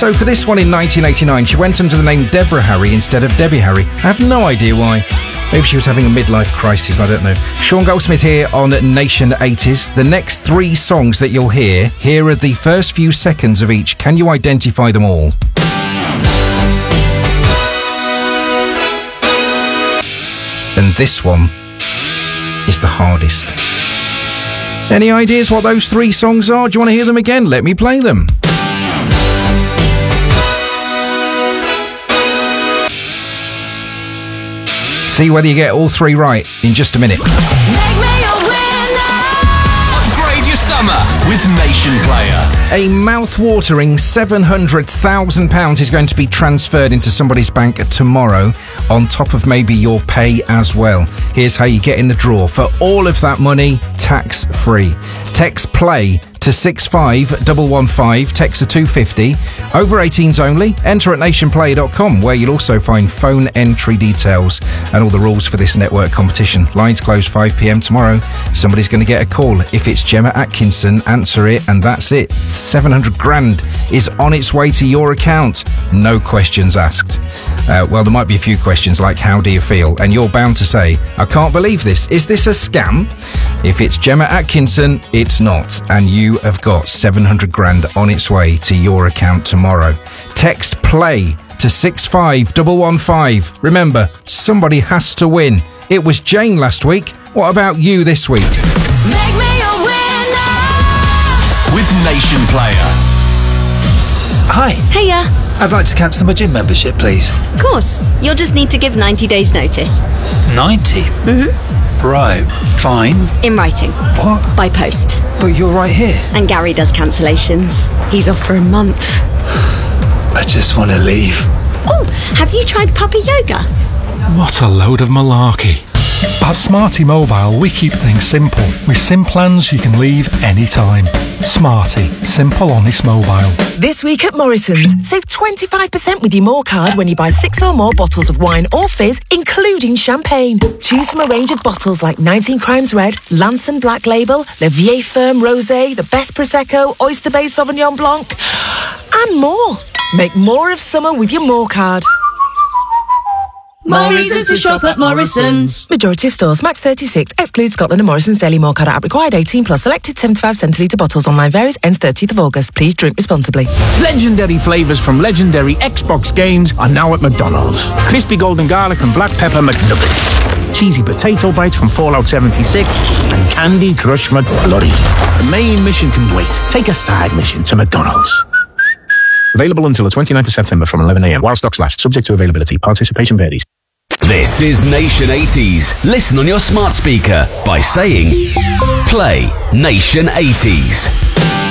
So for this one in 1989, she went under the name Deborah Harry instead of Debbie Harry. I have no idea why. Maybe she was having a midlife crisis, I don't know. Sean Goldsmith here on Nation 80s. The next 3 songs that you'll hear, here are the first few seconds of each. Can you identify them all? And this one is the hardest. Any ideas what those 3 songs are? Do you want to hear them again? Let me play them. See whether you get all 3 right in just a minute. Upgrade your summer with Nation Player. A mouth-watering £700,000 is going to be transferred into somebody's bank tomorrow, on top of maybe your pay as well. Here's how you get in the draw. For all of that money, tax-free. Text PLAY to 65115, text to 250. Over 18s only. Enter at nationplayer.com, where you'll also find phone entry details and all the rules for this network competition. Lines close 5 p.m. tomorrow. Somebody's going to get a call. If it's Gemma Atkinson, answer it, and that's it. 700 grand is on its way to your account. No questions asked. Well, there might be a few questions like, how do you feel? And you're bound to say, I can't believe this. Is this a scam? If it's Gemma Atkinson, it's not. And you have got 700 grand on its way to your account tomorrow. Text PLAY to 65115. Remember, somebody has to win. It was Jane last week. What about you this week? Make me a winner with Nation Player. Hi. Hiya. I'd like to cancel my gym membership, please. Of course. You'll just need to give 90 days notice. 90? Mm-hmm. Right, fine. In writing. What? By post. But you're right here. And Gary does cancellations. He's off for a month. I just want to leave. Oh, have you tried puppy yoga? What a load of malarkey. At Smarty Mobile, we keep things simple. With SIM plans you can leave anytime. Smarty. Simple, honest mobile. This week at Morrison's, save 25% with your More card when you buy 6 or more bottles of wine or fizz, including champagne. Choose from a range of bottles like 19 Crimes Red, Lanson Black Label, Le Vieille Ferme Rosé, the Best Prosecco, Oyster Bay Sauvignon Blanc, and more. Make more of summer with your More card. More reasons to shop at Morrison's. Majority of stores, max 36, excludes Scotland and Morrison's Daily More card app required 18 plus. Selected 75 centilitre bottles. Online varies, ends 30th of August. Please drink responsibly. Legendary flavours from legendary Xbox games are now at McDonald's. Crispy golden garlic and black pepper McNuggets. Cheesy potato bites from Fallout 76 and Candy Crush McFlurry. The main mission can wait. Take a side mission to McDonald's. Available until the 29th of September from 11 a.m. while stocks last. Subject to availability. Participation varies. This is Nation 80s. Listen on your smart speaker by saying, play Nation 80s.